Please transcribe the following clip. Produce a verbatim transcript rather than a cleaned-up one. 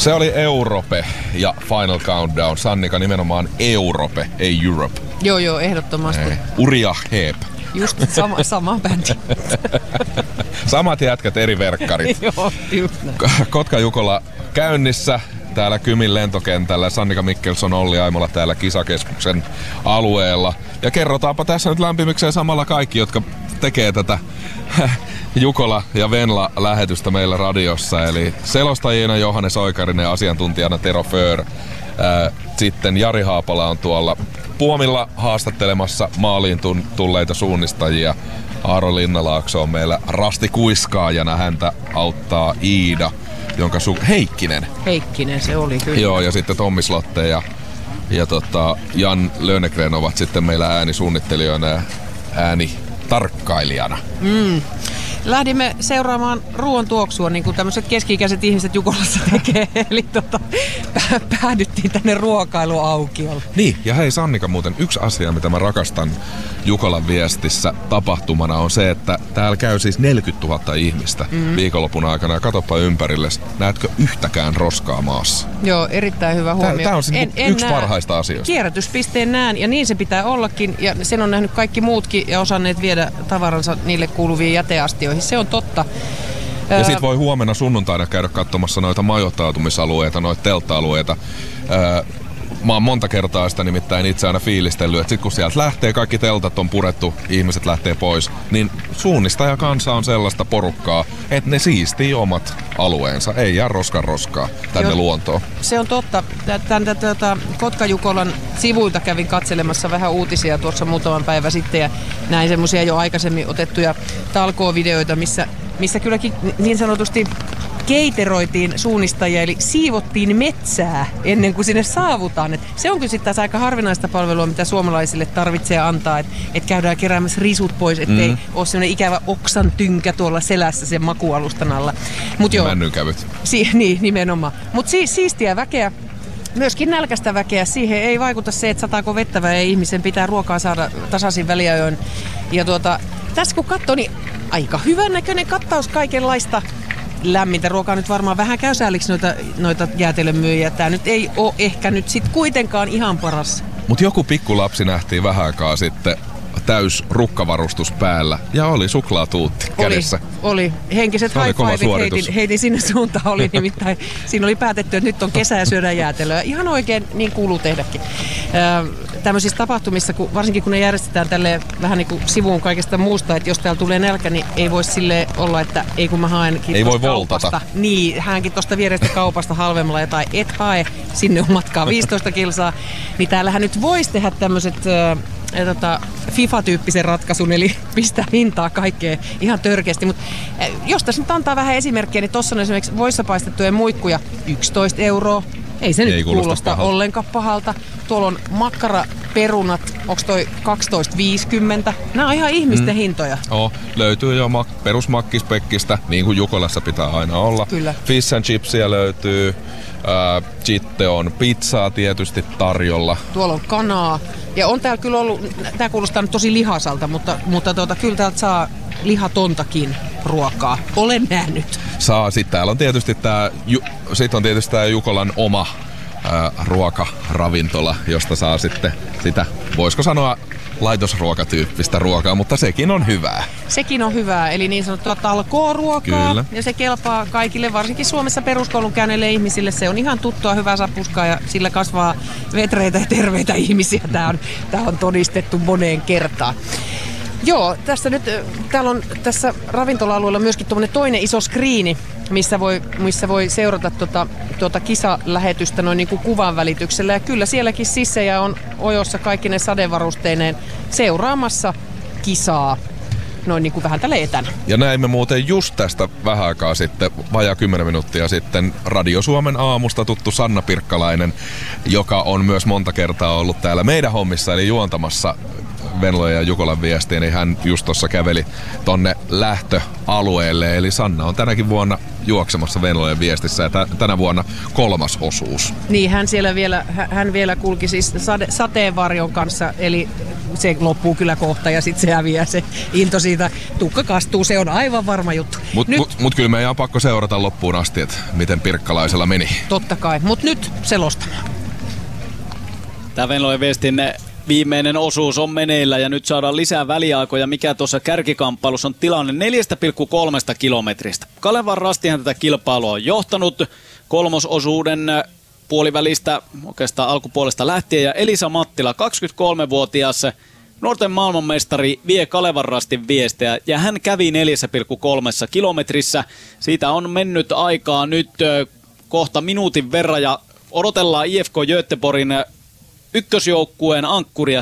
Se oli Europe ja Final Countdown. Sannika nimenomaan Europe, ei Europe. Joo, joo, ehdottomasti. Ei. Uria Heep. Just sama, sama bändi. Samat jätkät, eri verkkarit. Joo, just näin. Kotka Jukola käynnissä täällä Kymin lentokentällä. Sannika Mikkelson, Olli Aimola täällä kisakeskuksen alueella. Ja kerrotaanpa tässä nyt lämpimikseen samalla kaikki, jotka tekee tätä Jukola ja Venla-lähetystä meillä radiossa. Eli selostajina Johannes Oikarinen ja asiantuntijana Tero Föör. Sitten Jari Haapala on tuolla puomilla haastattelemassa maaliin tulleita suunnistajia. Aaro Linnalaakso on meillä rastikuiskaajana. Häntä auttaa Iida, jonka su- Heikkinen. Heikkinen se oli kyllä. Joo, ja sitten Tommi Slotte ja, ja tota, Jan Lönnegren ovat sitten meillä äänisuunnittelijoina ja äänitarkkailijana. Mm. Lähdimme seuraamaan ruoan tuoksua, niin kuin tämmöiset keski-ikäiset ihmiset Jukolassa tekee. Eli tota, päädyttiin tänne ruokailuaukiolle. Niin, ja hei Sannika, muuten yksi asia, mitä mä rakastan Jukolan viestissä tapahtumana on se, että täällä käy siis neljäkymmentätuhatta ihmistä mm-hmm. viikonlopun aikana. Ja katoppa ympärille, näetkö yhtäkään roskaa maassa? Joo, erittäin hyvä huomio. Tämä on siis en, en yksi näe. Parhaista asioista. Kierrätyspisteen näen, ja niin se pitää ollakin. Ja sen on nähnyt kaikki muutkin ja osanneet viedä tavaransa niille kuuluviin jäteastioihin. Se on totta. Ja sit voi huomenna sunnuntaina käydä katsomassa noita majoittautumisalueita, noita teltta-alueita. Öö, mä oon monta kertaa sitä nimittäin itse aina fiilistellyt, että sit kun sieltä lähtee, kaikki teltat on purettu, ihmiset lähtee pois, niin suunnistajakansa on sellaista porukkaa, että ne siistii omat alueensa, ei jää roskan roskaa tänne jo, luontoon. Se on totta. Tän, tuota, Kotka Jukolan sivuilta kävin katselemassa vähän uutisia tuossa muutaman päivän sitten ja näin semmosia jo aikaisemmin otettuja talkoovideoita, missä, missä kylläkin niin sanotusti keiteroitiin suunnistajia, eli siivottiin metsää ennen kuin sinne saavutaan. Et se on kyllä sitten taas aika harvinaista palvelua, mitä suomalaisille tarvitsee antaa, että et käydään keräämässä risut pois, ettei mm. ole semmoinen ikävä oksan tynkä tuolla selässä sen makualustan alla. Mut joo, männynkävyt. Si- niin, nimenomaan. Mutta si- siistiä väkeä. Myöskin nälkäistä väkeä. Siihen ei vaikuta se, että sataako vettä vai ei. Ihmisen pitää ruokaa saada tasaisin väliajoin. Ja tuota, tässä kun katsoo, niin aika hyvän näköinen kattaus kaikenlaista lämmintä ruokaa. Nyt varmaan vähän käy sääliksi noita, noita jäätelönmyyjiä. Tää nyt ei ole ehkä nyt sit kuitenkaan ihan paras. Mut joku pikkulapsi nähtiin vähän aikaa sitten täys rukkavarustus päällä ja oli suklaatuutti oli, kädessä. Oli. Henkiset high-fiveit heitin, heitin sinne suuntaan. Oli nimittäin, siinä oli päätetty, että nyt on kesä ja syödään jäätelöä. Ihan oikein niin kuuluu tehdäkin. Äh, tämmöisissä tapahtumissa, kun, varsinkin kun ne järjestetään tälleen vähän niin kuin sivuun kaikesta muusta, että jos täällä tulee nälkä, niin ei voi silleen olla, että ei kun mä haenkin ei voi kaupasta. voltata. Niin, häänkin tuosta vierestä kaupasta halvemmalla jotain. Et hae, sinne on matkaa viisitoista kilsaa. Niin täällähän nyt voisi tehdä tämmöiset Äh, Ja tota, FIFA-tyyppisen ratkaisun, eli pistää hintaa kaikkea ihan törkeästi. Mutta jos tässä nyt antaa vähän esimerkkiä, niin tuossa on esimerkiksi voissa paistettuja muikkuja yksitoista euroa. Ei se Ei nyt kuulosta pahalta. ollenkaan pahalta. Tuolla on makkaraperunat, onko toi kaksitoista viisikymmentä? Nämä on ihan ihmisten mm. hintoja. Oh, löytyy jo mak- perusmakkispekkistä, niin kuin Jukolassa pitää aina olla. Kyllä. Fish and chipsia löytyy. Äh, sitten on pizzaa tietysti tarjolla. Tuolla on kanaa. Ja on täällä kyllä ollut, tää kuulostaa nyt tosi lihasalta, mutta, mutta tuota, kyllä täältä saa lihatontakin ruokaa. Olen nähnyt. Saa. Sitten täällä on tietysti tää, sit on tietysti tää Jukolan oma ää, ruokaravintola, josta saa sitten sitä, voisiko sanoa, laitosruokatyyppistä ruokaa, mutta sekin on hyvää. Sekin on hyvää, eli niin sanottua talkooruokaa. Kyllä. Ja se kelpaa kaikille, varsinkin Suomessa peruskoulun käyneille ihmisille. Se on ihan tuttua, hyvää sapuskaa ja sillä kasvaa vetreitä ja terveitä ihmisiä. Tämä on, tämä on todistettu moneen kertaan. Joo, tässä nyt, täällä on tässä ravintola-alueella myöskin toinen iso skriini, missä voi, missä voi seurata tuota, tuota kisalähetystä noin niin kuin kuvan välityksellä. Ja kyllä sielläkin sissejä on ojossa kaikki ne sadevarusteineen seuraamassa kisaa noin niin kuin vähän tällä etänä. Ja näimme muuten just tästä vähän aikaa sitten, vajaa kymmenen minuuttia sitten, Radio Suomen aamusta tuttu Sanna Pirkkalainen, joka on myös monta kertaa ollut täällä meidän hommissa, eli juontamassa Venlojen ja Jukolan viestiä, niin hän just tuossa käveli tonne lähtöalueelle. Eli Sanna on tänäkin vuonna juoksemassa Venlojen viestissä ja t- tänä vuonna kolmas osuus. Niin, hän siellä vielä, hän vielä kulki siis sade, sateenvarjon kanssa, eli se loppuu kyllä kohta ja sitten se häviää se into siitä. Tukka kastuu, se on aivan varma juttu. Mutta mut, mut kyllä meidän on pakko seurata loppuun asti, että miten pirkkalaisella meni. Totta kai, mutta nyt selostamaan. Tämä Venlojen viestin viimeinen osuus on meneillä ja nyt saadaan lisää väliaikoja, mikä tuossa kärkikamppailussa on tilanne neljä pilkku kolme kilometristä. Kalevan Rastihan tätä kilpailua on johtanut kolmososuuden puolivälistä, oikeastaan alkupuolesta lähtien, ja Elisa Mattila, kaksikymmentäkolmevuotias nuorten maailmanmestari, vie Kalevan Rastin viestejä, ja hän kävi neljä pilkku kolme kilometrissä. Siitä on mennyt aikaa nyt kohta minuutin verran, ja odotellaan I F K Göteborgin ykkösjoukkueen ankkuria